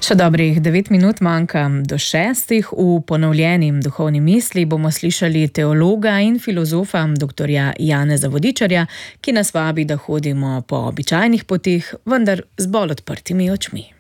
Še dobrih 9 minut manjka do 6. V ponovljeni duhovni misli bomo slišali teologa in filozofa dr. Janeza Vodičarja, ki nas vabi, da hodimo po običajnih poteh, vendar z bolj odprtimi očmi.